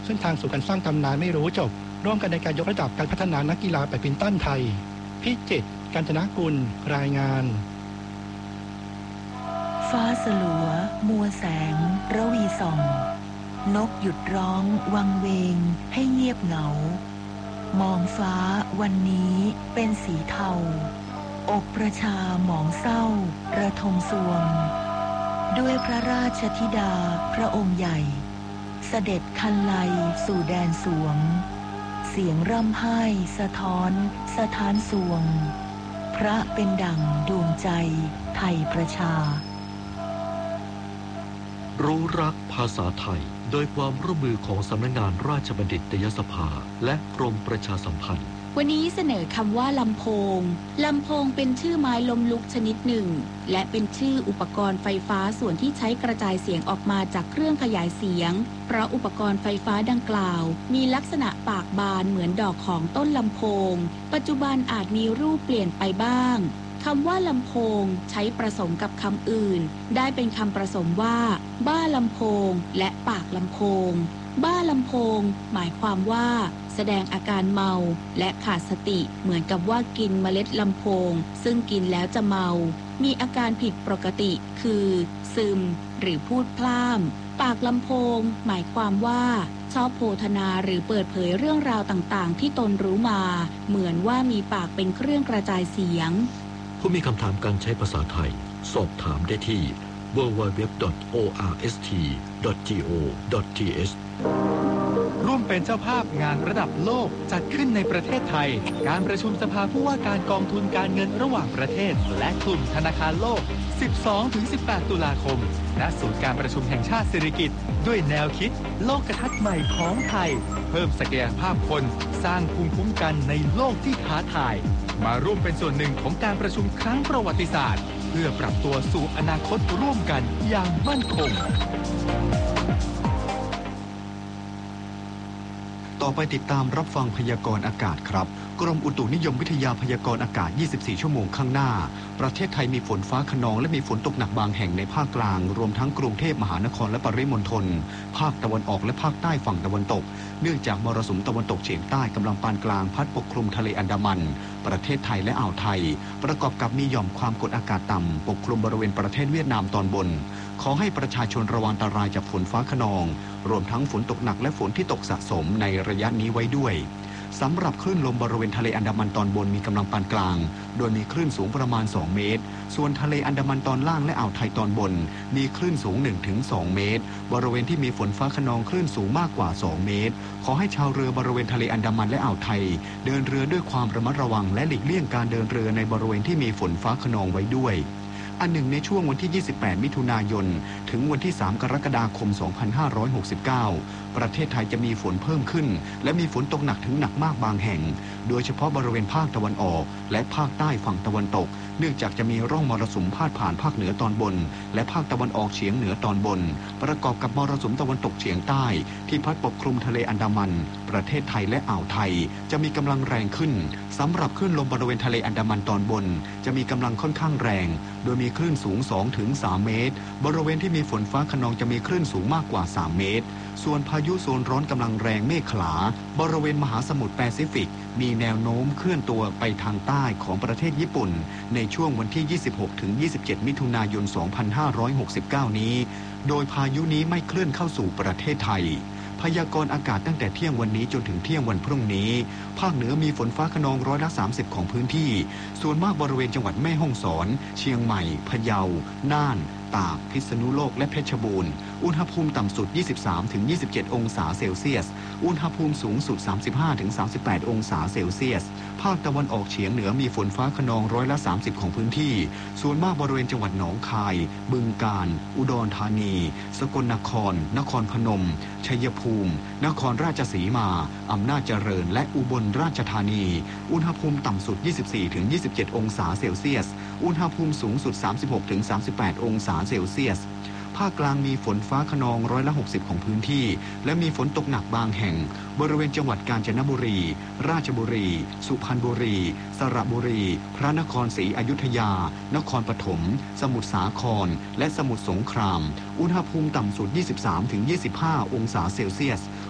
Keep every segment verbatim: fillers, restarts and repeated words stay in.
เส้นทางสู่การสร้างตำนานไม่รู้จบร่วมกันในการยกระดับการพัฒนานักกีฬาแบดมินตันไทยพิจิตร กาญจนกุลรายงานฟ้าสลัวมัวแสงระวีส่องนกหยุดร้องวังเวงให้เงียบเหงามองฟ้าวันนี้เป็นสีเทาอกประชาหมองเศร้าระทมสวงด้วยพระราชธิดาพระองค์ใหญ่เสด็จคันไลสู่แดนสวงเสียงร่ำไห้สะท้อนสะท้านสวงพระเป็นดั่งดวงใจไทยประชารู้รักภาษาไทยโดยความร่วมมือของสำนักงานราชบัณฑิตยสภาและกรมประชาสัมพันธ์วันนี้เสนอคำว่าลำโพงลำโพงเป็นชื่อไม้ลมลุกชนิดหนึ่งและเป็นชื่ออุปกรณ์ไฟฟ้าส่วนที่ใช้กระจายเสียงออกมาจากเครื่องขยายเสียงเพราะอุปกรณ์ไฟฟ้าดังกล่าวมีลักษณะปากบานเหมือนดอกของต้นลำโพงปัจจุบันอาจมีรูปเปลี่ยนไปบ้างคำว่าลำโพงใช้ผสมกับคำอื่นได้เป็นคำผสมว่าบ้าลำโพงและปากลำโพงบ้าลำโพงหมายความว่าแสดงอาการเมาและขาดสติเหมือนกับว่ากินเมล็ดลำโพงซึ่งกินแล้วจะเมามีอาการผิดปกติคือซึมหรือพูดพล่ามปากลำโพงหมายความว่าชอบโพธนาหรือเปิดเผยเรื่องราวต่างๆที่ตนรู้มาเหมือนว่ามีปากเป็นเครื่องกระจายเสียงผู้มีคำถามการใช้ภาษาไทยสอบถามได้ที่ ดับเบิลยู ดับเบิลยู ดับเบิลยู ดอท โอ อาร์ เอส ที ดอท จี โอ ดอท ที เอชร่วมเป็นเจ้าภาพงานระดับโลกจัดขึ้นในประเทศไทยการประชุมสภาผู้ว่าการกองทุนการเงินระหว่างประเทศและกลุ่มธนาคารโลก สิบสองถึงสิบแปด ตุลาคมณศูนย์การประชุมแห่งชาติสิริกิติ์ด้วยแนวคิดโลกทัศน์ใหม่ของไทยเพิ่มศักยภาพคนสร้างภูมิคุ้มกันในโลกที่ท้าทายมาร่วมเป็นส่วนหนึ่งของการประชุมครั้งประวัติศาสตร์เพื่อปรับตัวสู่อนาคตร่วมกันอย่างมั่นคงต่อไปติดตามรับฟังพยากรณ์อากาศครับกรมอุตุนิยมวิทยาพยากรณ์อากาศยี่สิบสี่ชั่วโมงข้างหน้าประเทศไทยมีฝนฟ้าคะนองและมีฝนตกหนักบางแห่งในภาคกลางรวมทั้งกรุงเทพมหานครและปริมณฑลภาคตะวันออกและภาคใต้ฝั่งตะวันตกเนื่องจากมรสุมตะวันตกเฉียงใต้กำลังปานกลางพัดปกคลุมทะเลอันดามันประเทศไทยและอ่าวไทยประกอบกับมีหย่อมความกดอากาศต่ำปกคลุมบริเวณประเทศเวียดนามตอนบนขอให้ประชาชนระวังอันตรายจากฝนฟ้าคะนองรวมทั้งฝนตกหนักและฝนที่ตกสะสมในระยะนี้ไว้ด้วยสำหรับคลื่นลมบริเวณทะเลอันดามันตอนบนมีกำลังปานกลางโดยมีคลื่นสูงประมาณสองเมตรส่วนทะเลอันดามันตอนล่างและอ่าวไทยตอนบนมีคลื่นสูง หนึ่งถึงสอง เมตรบริเวณที่มีฝนฟ้าคะนองคลื่นสูงมากกว่าสองเมตรขอให้ชาวเรือบริเวณทะเลอันดามันและอ่าวไทยเดินเรือด้วยความระมัดระวังและหลีกเลี่ยงการเดินเรือในบริเวณที่มีฝนฟ้าคะนองไว้ด้วยอันหนึ่งในช่วงวันที่ยี่สิบแปดมิถุนายนถึงวันที่สามกรกฎาคมสองพันห้าร้อยหกสิบเก้าประเทศไทยจะมีฝนเพิ่มขึ้นและมีฝนตกหนักถึงหนักมากบางแห่งโดยเฉพาะบริเวณภาคตะวันออกและภาคใต้ฝั่งตะวันตกเนื่องจากจะมีร่องมรสุมพาดผ่านภาคเหนือตอนบนและภาคตะวันออกเฉียงเหนือตอนบนประกอบกับมรสุมตะวันตกเฉียงใต้ที่พัดปกคลุมทะเลอันดามันประเทศไทยและอ่าวไทยจะมีกำลังแรงขึ้นสำหรับคลื่นลมบริเวณทะเลอันดามันตอนบนจะมีกำลังค่อนข้างแรงโดยมีคลื่นสูง สองถึงสาม เมตรบริเวณที่มีฝนฟ้าคะนองจะมีคลื่นสูงมากกว่าสามเมตรส่วนพายุโซนร้อนกำลังแรงเมฆขลาบริเวณมหาสมุทรแปซิฟิกมีแนวโน้มเคลื่อนตัวไปทางใต้ของประเทศญี่ปุ่นในช่วงวันที่ยี่สิบหกถึงยี่สิบเจ็ดมิถุนายนสองพันห้าร้อยหกสิบเก้านี้โดยพายุนี้ไม่เคลื่อนเข้าสู่ประเทศไทยพยากรณ์อากาศตั้งแต่เที่ยงวันนี้จนถึงเที่ยงวันพรุ่งนี้ภาคเหนือมีฝนฟ้าคะนองร้อยละสามสิบของพื้นที่ส่วนมากบริเวณจังหวัดแม่ฮ่องสอนเชียงใหม่พะเยาน่านตากพิษณุโลกและเพชรบูรณ์อุณหภูมิต่ำสุด ยี่สิบสามถึงยี่สิบเจ็ด องศาเซลเซียสอุณหภูมิสูงสุด สามสิบห้าถึงสามสิบแปด องศาเซลเซียสภาคตะวันออกเฉียงเหนือมีฝนฟ้าคะนองร้อยละสามสิบของพื้นที่ส่วนมากบริเวณจังหวัดหนองคายบึงกาฬอุดรธานีสกลนครนครพนมชัยภูมินครราชสีมาอำนาจเจริญและอุบลราชธานีอุณหภูมิต่ำสุด ยี่สิบสี่ถึงยี่สิบเจ็ด องศาเซลเซียสอุณหภูมิสูงสุด สามสิบหกถึงสามสิบแปด องศาเซลเซียสภาคกลางมีฝนฟ้าคะนองร้อยละหกสิบของพื้นที่และมีฝนตกหนักบางแห่งบริเวณจังหวัดกาญจนบุรีราชบุรีสุพรรณบุรีสระบุรีพระนครศรีอยุธยานครปฐมสมุทรสาครและสมุทรสงครามอุณหภูมิต่ำสุด ยี่สิบสามถึงยี่สิบห้า องศาเซลเซียส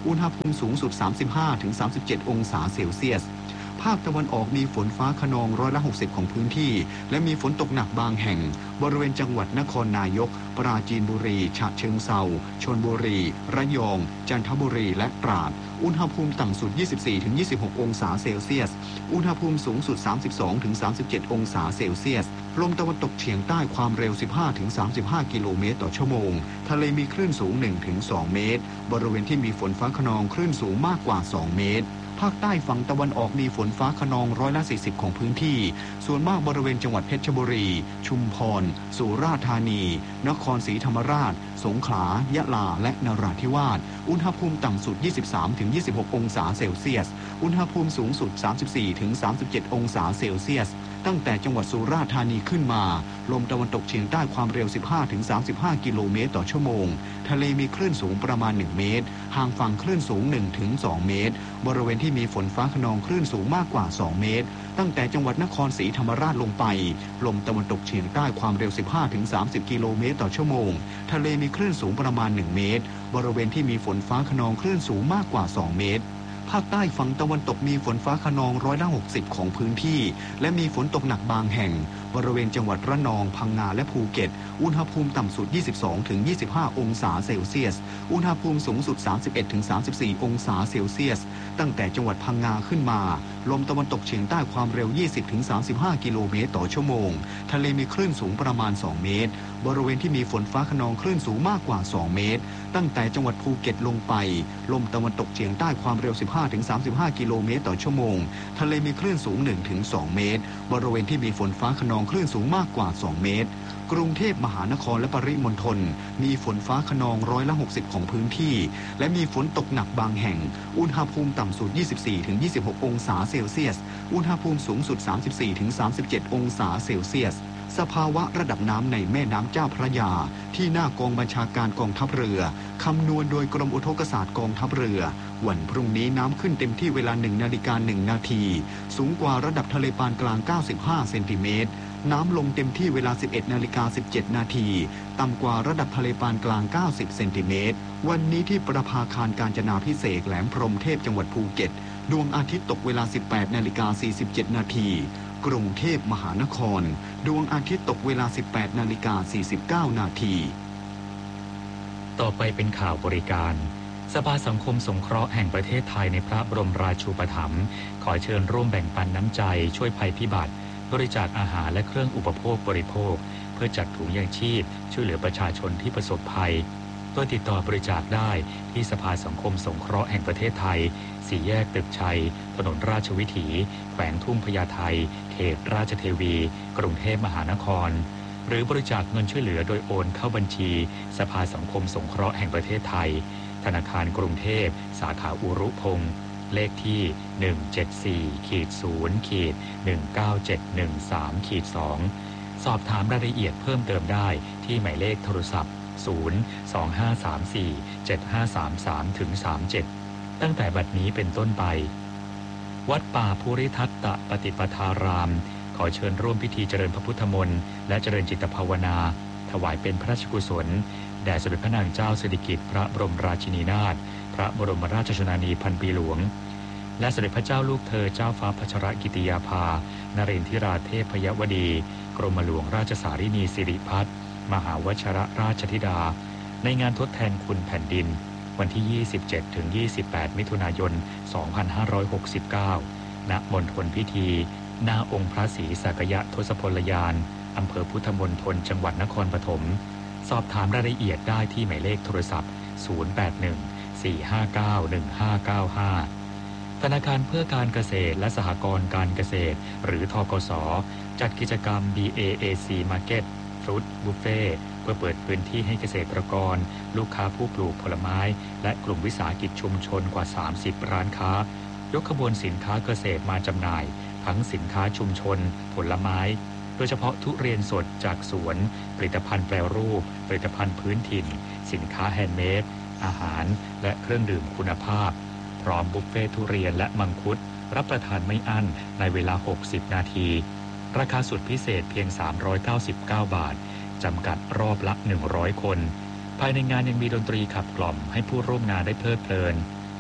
อุณหภูมิสูงสุด สามสิบห้าถึงสามสิบเจ็ด องศาเซลเซียสภาคตะวันออกมีฝนฟ้าคะนองร้อยละหกสิบของพื้นที่และมีฝนตกหนักบางแห่งบริเวณจังหวัดนครนายกปราจีนบุรีฉะเชิงเทราชลบุรีระยองจันทบุรีและตราดอุณหภูมิต่ำสุด ยี่สิบสี่ถึงยี่สิบหก องศาเซลเซียสอุณหภูมิสูงสุด สามสิบสองถึงสามสิบเจ็ด องศาเซลเซียสลมตะวันตกเฉียงใต้ความเร็ว สิบห้าถึงสามสิบห้า กิโลเมตรต่อชั่วโมงทะเลมีคลื่นสูง หนึ่งถึงสอง เมตรบริเวณที่มีฝนฟ้าคะนองคลื่นสูงมากกว่าสองเมตรภาคใต้ฝั่งตะวันออกมีฝนฟ้าคะนองร้อยละสี่สิบของพื้นที่ส่วนมากบริเวณจังหวัดเพชรบุรีชุมพรสุราษฎร์ธานีนครศรีธรรมราชสงขลายะลาและนราธิวาสอุณหภูมิต่ำสุด ยี่สิบสามถึงยี่สิบหก องศาเซลเซียสอุณหภูมิสูงสุด สามสิบสี่ถึงสามสิบเจ็ด องศาเซลเซียสตั้งแต่จังหวัดสุราษฎร์ธานีขึ้นมาลมตะวันตกเฉียงใต้ความเร็ว สิบห้าถึงสามสิบห้า กิโลเมตรต่อชั่วโมงทะเลมีคลื่นสูงประมาณหนึ่งเมตรห่างฝั่งคลื่นสูง หนึ่งถึงสอง เมตรบริเวณที่มีฝนฟ้าคะนองคลื่นสูงมากกว่าสองเมตรตั้งแต่จังหวัดนครศรีธรรมราชลงไปลมตะวันตกเฉียงใต้ความเร็ว สิบห้าถึงสามสิบ กิโลเมตรต่อชั่วโมงทะเลมีคลื่นสูงประมาณหนึ่งเมตรบริเวณที่มีฝนฟ้าคะนองคลื่นสูงมากกว่าสองเมตรภาคใต้ฝั่งตะวันตกมีฝนฟ้าคะนองร้อยละหกสิบของพื้นที่และมีฝนตกหนักบางแห่งบริเวณจังหวัดระนองพังงาและภูเก็ตอุณหภูมิต่ำสุด ยี่สิบสองถึงยี่สิบห้า องศาเซลเซียสอุณหภูมิสูงสุด สามสิบเอ็ดถึงสามสิบสี่ องศาเซลเซียสตั้งแต่จังหวัดพังงาขึ้นมาลมตะวันตกเฉียงใต้ความเร็ว ยี่สิบถึงสามสิบห้า กิโลเมตรต่อชั่วโมงทะเลมีคลื่นสูงประมาณสองเมตรบริเวณที่มีฝนฟ้าคะนองคลื่นสูงมากกว่าสองเมตรตั้งแต่จังหวัดภูเก็ตลงไปลมตะวันตกเฉียงใต้ความเร็ว สิบห้าถึงสามสิบห้า กิโลเมตรต่อชั่วโมงทะเลมีคลื่นสูง หนึ่งถึงสอง เมตรบริเวณที่มีฝนฟ้าคะนองคลื่นสูงมากกว่าสองเมตรกรุงเทพมหานครและปริมณฑลมีฝนฟ้าคะนองร้อยละหกสิบของพื้นที่และมีฝนตกหนักบางแห่งอุณหภูมิต่ำสุด ยี่สิบสี่ถึงยี่สิบหก องศาเซลเซียสอุณหภูมิสูงสุด สามสิบสี่ถึงสามสิบเจ็ด องศาเซลเซียสสภาวะระดับน้ำในแม่น้ำเจ้าพระยาที่หน้ากองบัญชาการกองทัพเรือคำนวณโดยกรมอุทกศาสตร์กองทัพเรือวันพรุ่งนี้น้ำขึ้นเต็มที่เวลาหนึ่งนาฬิกาหนึ่งนาทีสูงกว่าระดับทะเลปานกลางเก้าสิบห้าเซนติเมตรน้ำลงเต็มที่เวลาสิบเอ็ดนาฬิกาสิบเจ็ดนาทีต่ำกว่าระดับทะเลปานกลางเก้าสิบเซนติเมตรวันนี้ที่ประภาคารกาญจนาภิเษกแหลมพรหมเทพจังหวัดภูเก็ตดวงอาทิตย์ตกเวลาสิบแปดนาฬิกาสี่สิบเจ็ดนาทีกรุงเทพมหานครดวงอาทิตย์ตกเวลาสิบแปดนาฬิกาสี่สิบเก้านาทีต่อไปเป็นข่าวบริการสภาสังคมสงเคราะห์แห่งประเทศไทยในพระบรมราชูปถัมภ์ขอเชิญร่วมแบ่งปันน้ำใจช่วยภัยพิบัติบริจาคอาหารและเครื่องอุปโภคบริโภคเพื่อจัดถุงยางชีพช่วยเหลือประชาชนที่ประสบภัยโดยติดต่อบริจาคได้ที่สภาสังคมสงเคราะห์แห่งประเทศไทยสี่แยกตึกชัยถนนราชวิถีแขวงทุ่งพญาไทเขตราชเทวีกรุงเทพมหานครหรือบริจาคเงินช่วยเหลือโดยโอนเข้าบัญชีสภาสังคมสงเคราะห์แห่งประเทศไทยธนาคารกรุงเทพสาขาอุรุพงศ์เลขที่ หนึ่ง เจ็ด สี่ ศูนย์ หนึ่ง เก้า เจ็ด หนึ่ง สาม สอง สอบถามรายละเอียดเพิ่มเติมได้ที่หมายเลขโทรศัพท์ ศูนย์ สอง ห้า สาม สี่ เจ็ด ห้า สาม สาม สาม เจ็ด ตั้งแต่บัดนี้เป็นต้นไปวัดป่าภูริทัตตปฏิปทารามขอเชิญร่วมพิธีเจริญพระพุทธมนต์และเจริญจิตภาวนาถวายเป็นพระราชกุศลแด่สมเด็จพระนางเจ้าสิริกิติ์พระบรมราชินีนาถพระบรมราชชนนีพันปีหลวงและสมเด็จพระเจ้าลูกเธอเจ้าฟ้าพัชรกิติยาภานเรนทิราเทพยวดีกรมหลวงราชสารินีสิริพัฒน์มหาวชรราชธิดาในงานทดแทนคุณแผ่นดินวันที่ ยี่สิบเจ็ดถึงยี่สิบแปด มิถุนายน สองพันห้าร้อยหกสิบเก้า ณ มณฑลพิธีหน้าองค์พระศรีสักยะทศพลยานอำเภอพุทธมณฑลจังหวัดนครปฐมสอบถามรายละเอียดได้ที่หมายเลขโทรศัพท์ ศูนย์ แปด หนึ่ง สี่ ห้า เก้า หนึ่ง ห้า เก้า ห้า ธนาคารเพื่อการเกษตรและสหกรณ์การเกษตรหรือธกส.จัดกิจกรรม บี เอ เอ ซี Market Fruit Buffet เพื่อเปิดพื้นที่ให้เกษตรกรลูกค้าผู้ปลูกผลไม้และกลุ่มวิสาหกิจชุมชนกว่าสามสิบร้านค้ายกขบวนสินค้าเกษตรมาจำหน่ายทั้งสินค้าชุมชนผลไม้โดยเฉพาะทุเรียนสดจากสวนผลิตภัณฑ์แปรรูปผลิตภัณฑ์พื้นถิ่นสินค้าแฮนด์เมดอาหารและเครื่องดื่มคุณภาพพร้อมบุฟเฟ่ทุเรียนและมังคุดรับประทานไม่อั้นในเวลาหกสิบนาทีราคาสุดพิเศษเพียงสามร้อยเก้าสิบเก้าบาทจำกัดรอบละหนึ่งร้อยคนภายในงานยังมีดนตรีขับกล่อมให้ผู้ร่วมงานได้เพลิดเพลิน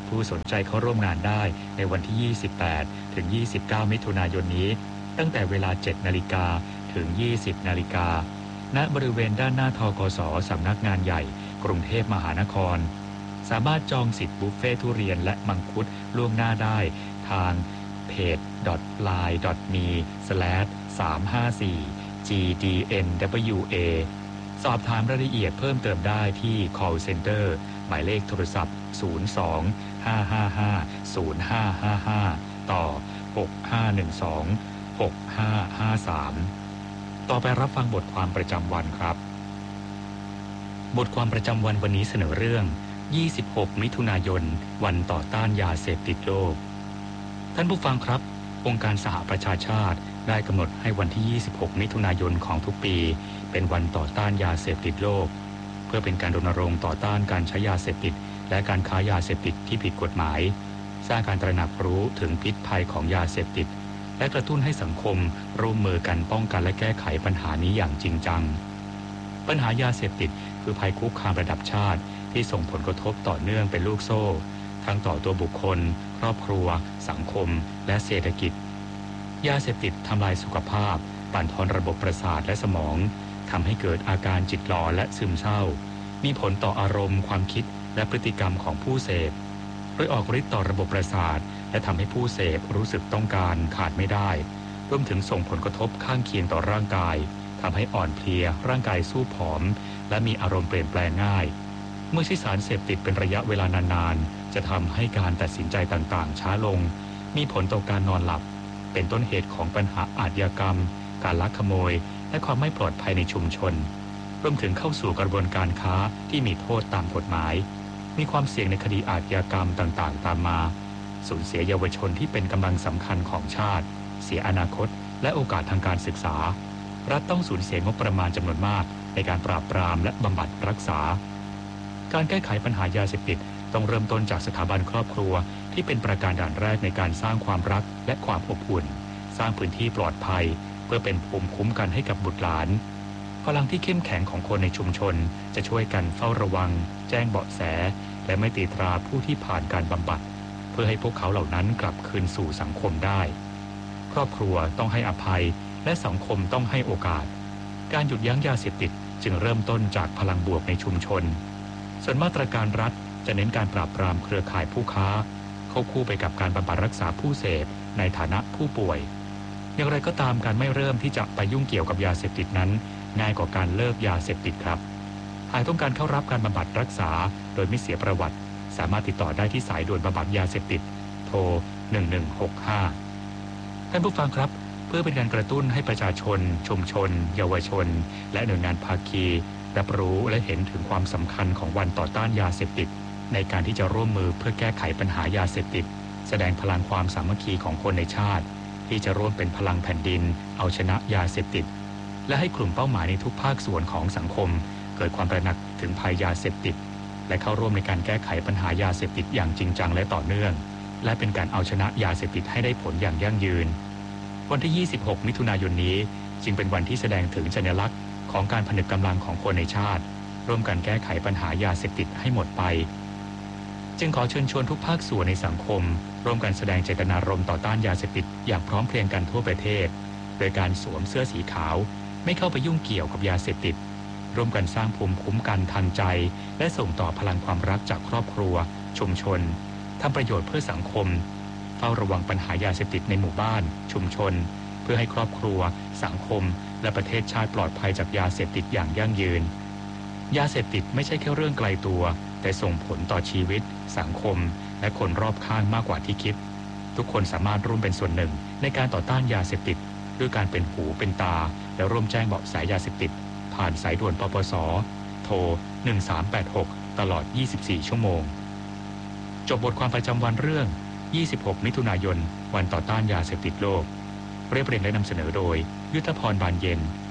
ผู้สนใจเข้าร่วมงานได้ในวันที่ ยี่สิบแปดถึงยี่สิบเก้า มิถุนายนนี้ตั้งแต่เวลา เจ็ดนาฬิกา ถึง ยี่สิบนาฬิกา ณ บริเวณด้านหน้าธกส.สำนักงานใหญ่กรุงเทพมหานครสามารถจองสิทธิ์บุฟเฟ่ทุเรียนและมังคุดล่วงหน้าได้ทางเพจ ดอท ไลน์ ดอท มี สแลช สามห้าสี่ จี ดี เอ็น ดับเบิลยู เอ สอบถามรายละเอียดเพิ่มเติมได้ที่ call center หมายเลขโทรศัพท์ ศูนย์ สอง ห้า ห้า ห้า ศูนย์ ห้า ห้า ห้า ต่อ หก ห้า หนึ่ง สอง หก ห้า ห้า สาม ต่อไปรับฟังบทความประจำวันครับบทความประจำวันวันนี้เสนอเรื่องยี่สิบหก มิถุนายนวันต่อต้านยาเสพติดโลกท่านผู้ฟังครับองค์การสหประชาชาติได้กำหนดให้วันที่ ยี่สิบหก มิถุนายนของทุกปีเป็นวันต่อต้านยาเสพติดโลกเพื่อเป็นการรณรงค์ต่อต้านการใช้ยาเสพติดและการค้ายาเสพติดที่ผิดกฎหมายสร้างการตระหนักรู้ถึงพิษภัยของยาเสพติดและกระตุ้นให้สังคมร่วมมือกันป้องกันและแก้ไขปัญหานี้อย่างจริงจังปัญหายาเสพติดคือภัยคุกคามระดับชาติที่ส่งผลกระทบต่อเนื่องเป็นลูกโซ่ทั้งต่อตัวบุคคลครอบครัวสังคมและเศรษฐกิจยาเสพติดทำลายสุขภาพบั่นทอนระบบประสาทและสมองทำให้เกิดอาการจิตหลอนและซึมเศร้ามีผลต่ออารมณ์ความคิดและพฤติกรรมของผู้เสพโดยออกฤทธิ์ต่อระบบประสาทและทำให้ผู้เสพรู้สึกต้องการขาดไม่ได้รวมถึงส่งผลกระทบข้างเคียงต่อร่างกายทำให้อ่อนเพลียร่างกายสู้ผอมและมีอารมณ์เปลี่ยนแปลงง่ายเมื่อใช้สารเสพติดเป็นระยะเวลานานๆจะทำให้การตัดสินใจต่างๆช้าลงมีผลต่อการนอนหลับเป็นต้นเหตุของปัญหาอาชญากรรมการลักขโมยและความไม่ปลอดภัยในชุมชนรวมถึงเข้าสู่กระบวนการค้าที่มีโทษตามกฎหมายมีความเสี่ยงในคดีอาชญากรรมต่างๆตามมาสูญเสียเยาวชนที่เป็นกำลังสำคัญของชาติเสียอนาคตและโอกาสทางการศึกษารัฐต้องสูญเสียงบประมาณจำนวนมากในการปราบปรามและบำบัดรักษาการแก้ไขปัญหายาเสพติดต้องเริ่มต้นจากสถาบันครอบครัวที่เป็นประการด่านแรกในการสร้างความรักและความอบอุ่นสร้างพื้นที่ปลอดภัยเพื่อเป็นภูมิคุ้มกันให้กับบุตรหลานพลังที่เข้มแข็งของคนในชุมชนจะช่วยกันเฝ้าระวังแจ้งเบาะแสและไม่ตีตราผู้ที่ผ่านการบำบัดเพื่อให้พวกเขาเหล่านั้นกลับคืนสู่สังคมได้ครอบครัวต้องให้อภัยและสังคมต้องให้โอกาสการหยุดยั้งยาเสพติดจึงเริ่มต้นจากพลังบวกในชุมชนส่วนมาตรการรัฐจะเน้นการปราบปรามเครือข่ายผู้ค้าเข้าคู่ไปกับการบำบัดรักษาผู้เสพในฐานะผู้ป่วยอย่างไรก็ตามการไม่เริ่มที่จะไปยุ่งเกี่ยวกับยาเสพติดนั้นง่ายกว่าการเลิกยาเสพติดครับหากต้องการเข้ารับการบำบัดรักษาโดยไม่เสียประวัติสามารถติดต่อได้ที่สายด่วนบำบัดยาเสพติดโทรหนึ่งหนึ่งหกห้าท่านผู้ฟังครับเพื่อเป็นการกระตุ้นให้ประชาชนชุมชนเยาวชนและหน่วยงานภาคีรับรู้และเห็นถึงความสำคัญของวันต่อต้านยาเสพติดในการที่จะร่วมมือเพื่อแก้ไขปัญหายาเสพติดแสดงพลังความสามัคคีของคนในชาติที่จะร่วมเป็นพลังแผ่นดินเอาชนะยาเสพติดและให้กลุ่มเป้าหมายในทุกภาคส่วนของสังคมเกิดความตระหนักถึงภัยยาเสพติดและเข้าร่วมในการแก้ไขปัญหายาเสพติดอย่างจริงจังและต่อเนื่องและเป็นการเอาชนะยาเสพติดให้ได้ผลอย่างยั่งยืนวันที่ ยี่สิบหก มิถุนายนนี้จึงเป็นวันที่แสดงถึงสัญลักษณ์ของการผนึกกำลังของคนในชาติร่วมกันแก้ไขปัญหายาเสพติดให้หมดไปจึงขอเชิญชวนทุกภาคส่วนในสังคมร่วมกันแสดงเจตนารมณ์ต่อต้านยาเสพติดอย่างพร้อมเพรียงกันทั่วประเทศโดยการสวมเสื้อสีขาวไม่เข้าไปยุ่งเกี่ยวกับยาเสพติดร่วมกันสร้างภูมิคุ้มกันทางใจและส่งต่อพลังความรักจากครอบครัวชุมชนทำประโยชน์เพื่อสังคมเฝ้าระวังปัญหายาเสพติดในหมู่บ้านชุมชนเพื่อให้ครอบครัวสังคมและประเทศชาติปลอดภัยจากยาเสพติดอย่างยั่งยืนยาเสพติดไม่ใช่แค่เรื่องไกลตัวแต่ส่งผลต่อชีวิตสังคมและคนรอบข้างมากกว่าที่คิดทุกคนสามารถร่วมเป็นส่วนหนึ่งในการต่อต้านยาเสพติดด้วยการเป็นหูเป็นตาและร่วมแจ้งเบาะแสยาเสพติดผ่านสายด่วนปปส.โทรหนึ่งสามแปดหกตลอดยี่สิบสี่ชั่วโมงจบบทความประจำวันเรื่องยี่สิบหก มิถุนายนวันต่อต้านยาเสพติดโลกเรียบเรียงและนำเสนอโดยยุทธพรบานเย็น